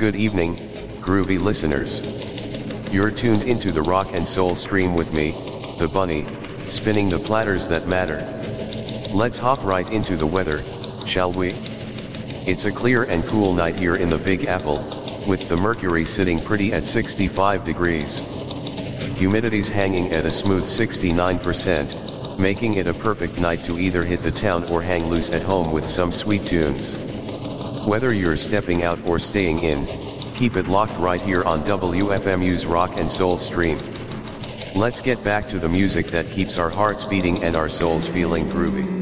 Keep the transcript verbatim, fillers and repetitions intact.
Good evening, groovy listeners. You're tuned into the rock and soul stream with me, the bunny, spinning the platters that matter. Let's hop right into the weather, shall we? It's a clear and cool night here in the Big Apple, with the mercury sitting pretty at sixty-five degrees. Humidity's hanging at a smooth sixty-nine percent, making it a perfect night to either hit the town or hang loose at home with some sweet tunes. Whether you're stepping out or staying in, keep it locked right here on W F M U's Rock and Soul stream. Let's get back to the music that keeps our hearts beating and our souls feeling groovy.